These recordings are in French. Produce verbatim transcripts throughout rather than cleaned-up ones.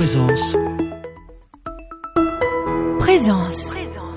Présence. Présence.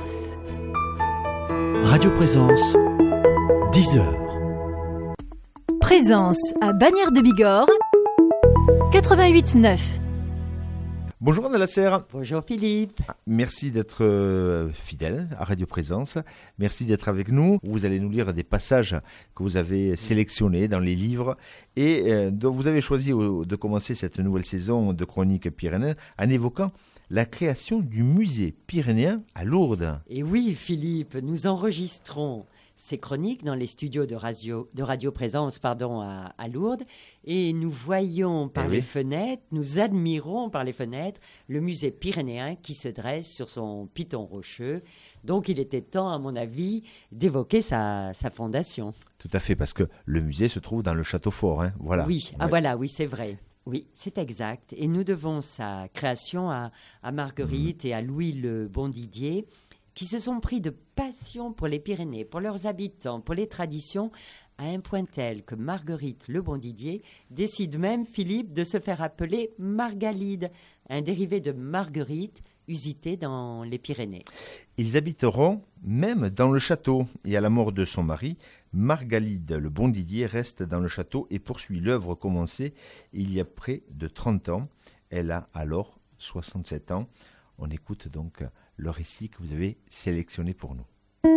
Radio Présence. dix heures. Présence à Bagnères de Bigorre. quatre-vingt-huit neuf. Bonjour Anna Lasserre. Bonjour Philippe. Merci d'être euh, fidèle à Radio Présence. Merci d'être avec nous. Vous allez nous lire des passages que vous avez sélectionnés dans les livres et euh, dont vous avez choisi euh, de commencer cette nouvelle saison de Chroniques Pyrénées en évoquant la création du musée pyrénéen à Lourdes. Et oui Philippe, nous enregistrons ces chroniques dans les studios de Radio, de Radio Présence pardon, à, à Lourdes et nous voyons par eh les oui. fenêtres, nous admirons par les fenêtres le musée pyrénéen qui se dresse sur son piton rocheux. Donc il était temps, à mon avis, d'évoquer sa, sa fondation. Tout à fait, parce que le musée se trouve dans le château fort. Hein. Voilà. Oui, ah Ouais. voilà, oui, c'est vrai. Oui, c'est exact. Et nous devons sa création à, à Marguerite mmh. et à Louis le Bondidier, qui se sont pris de passion pour les Pyrénées, pour leurs habitants, pour les traditions, à un point tel que Marguerite le Bondidier décide même, Philippe, de se faire appeler Margalide, un dérivé de Marguerite, usité dans les Pyrénées. Ils habiteront même dans le château, et à la mort de son mari, Margalide le Bondidier reste dans le château et poursuit l'œuvre commencée il y a près de trente ans. Elle a alors soixante-sept ans. On écoute donc le récit que vous avez sélectionné pour nous.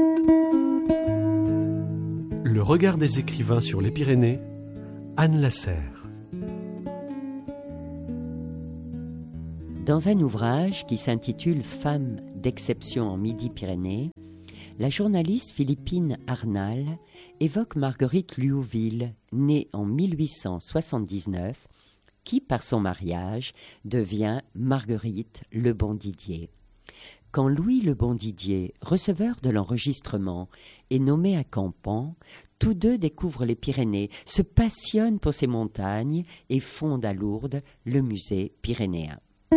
Le regard des écrivains sur les Pyrénées, Anne Lasserre. Dans un ouvrage qui s'intitule « Femmes d'exception en Midi-Pyrénées », la journaliste philippine Arnal évoque Marguerite Liouville, née en mille huit cent soixante-dix-neuf, qui, par son mariage, devient Marguerite le Bondidier. Quand Louis le Bondidier, receveur de l'enregistrement, est nommé à Campan, tous deux découvrent les Pyrénées, se passionnent pour ces montagnes et fondent à Lourdes le musée pyrénéen.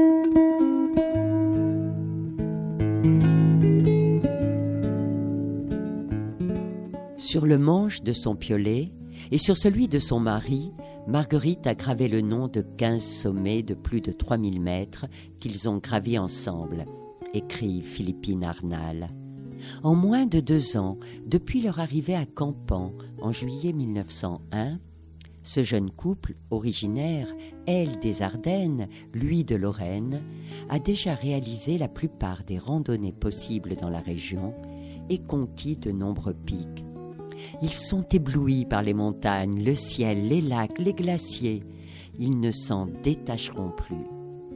Sur le manche de son piolet et sur celui de son mari, Marguerite a gravé le nom de quinze sommets de plus de trois mille mètres qu'ils ont gravis ensemble, écrit Philippine Arnal. En moins de deux ans, depuis leur arrivée à Campan en juillet mille neuf cent un, ce jeune couple, originaire, elle des Ardennes, lui de Lorraine, a déjà réalisé la plupart des randonnées possibles dans la région et conquis de nombreux pics. Ils sont éblouis par les montagnes, le ciel, les lacs, les glaciers. Ils ne s'en détacheront plus.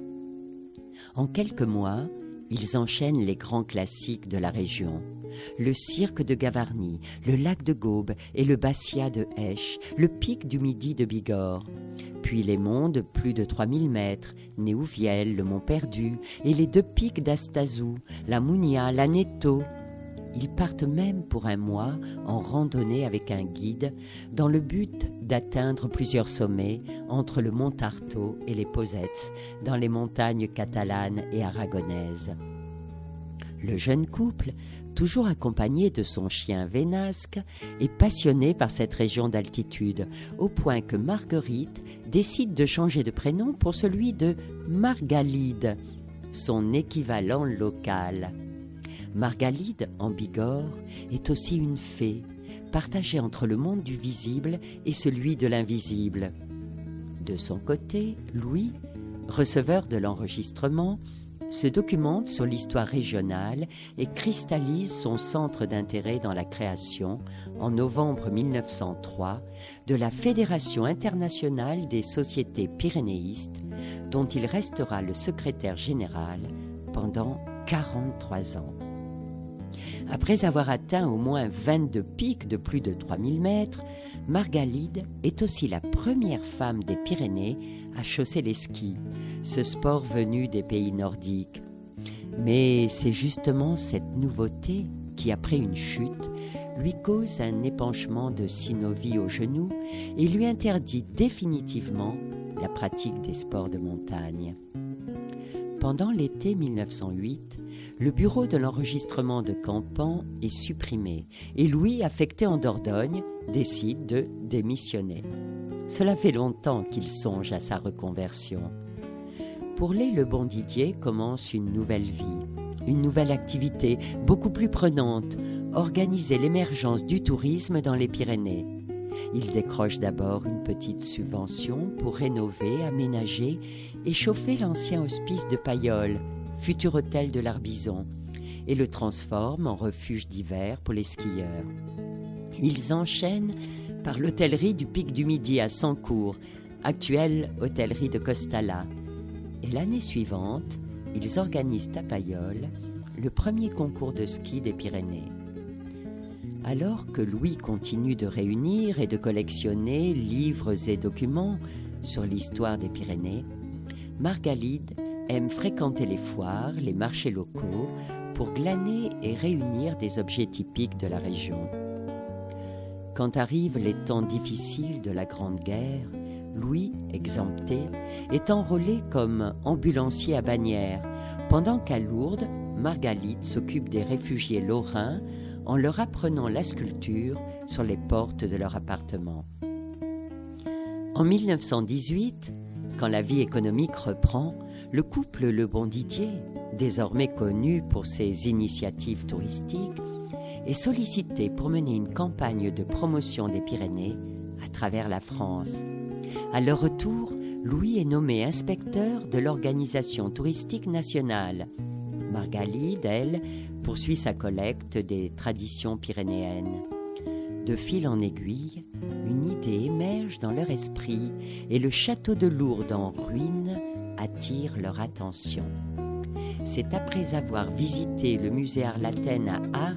En quelques mois, ils enchaînent les grands classiques de la région. Le cirque de Gavarnie, le lac de Gaube et le Bassia de Esch, le pic du Midi de Bigorre. Puis les monts de plus de trois mille mètres, Néouvielle, le Mont Perdu et les deux pics d'Astazou, la Mounia, la Netto. Ils partent même pour un mois en randonnée avec un guide dans le but d'atteindre plusieurs sommets entre le mont Artaud et les Posettes dans les montagnes catalanes et aragonaises. Le jeune couple, toujours accompagné de son chien Vénasque, est passionné par cette région d'altitude au point que Marguerite décide de changer de prénom pour celui de Margalide, son équivalent local. Margalide, en Bigorre, est aussi une fée, partagée entre le monde du visible et celui de l'invisible. De son côté, Louis, receveur de l'enregistrement, se documente sur l'histoire régionale et cristallise son centre d'intérêt dans la création, en novembre mille neuf cent trois, de la Fédération internationale des sociétés pyrénéistes, dont il restera le secrétaire général pendant quarante-trois ans. Après avoir atteint au moins vingt-deux pics de plus de trois mille mètres, Margalide est aussi la première femme des Pyrénées à chausser les skis, ce sport venu des pays nordiques. Mais c'est justement cette nouveauté qui, après une chute, lui cause un épanchement de synovie au genou et lui interdit définitivement la pratique des sports de montagne. Pendant l'été mille neuf cent huit, le bureau de l'enregistrement de Campan est supprimé et Louis, affecté en Dordogne, décide de démissionner. Cela fait longtemps qu'il songe à sa reconversion. Pour les Le Bon Didier commence une nouvelle vie, une nouvelle activité beaucoup plus prenante, organiser l'émergence du tourisme dans les Pyrénées. Il décroche d'abord une petite subvention pour rénover, aménager et chauffer l'ancien hospice de Payolle, futur hôtel de l'Arbizon, et le transforme en refuge d'hiver pour les skieurs. Ils enchaînent par l'hôtellerie du Pic du Midi à Sancourt, actuelle hôtellerie de Costala. Et l'année suivante, ils organisent à Payolle le premier concours de ski des Pyrénées. Alors que Louis continue de réunir et de collectionner livres et documents sur l'histoire des Pyrénées, Margalide aime fréquenter les foires, les marchés locaux, pour glaner et réunir des objets typiques de la région. Quand arrivent les temps difficiles de la Grande Guerre, Louis, exempté, est enrôlé comme ambulancier à Bagnères, pendant qu'à Lourdes, Margalide s'occupe des réfugiés lorrains en leur apprenant la sculpture sur les portes de leur appartement. En mille neuf cent dix-huit, quand la vie économique reprend, le couple Le Bon Didier, désormais connu pour ses initiatives touristiques, est sollicité pour mener une campagne de promotion des Pyrénées à travers la France. À leur retour, Louis est nommé inspecteur de l'organisation touristique nationale. Margalide, elle, poursuit sa collecte des traditions pyrénéennes. De fil en aiguille, une idée émerge dans leur esprit et le château de Lourdes en ruine attire leur attention. C'est après avoir visité le musée Arlatène à Arles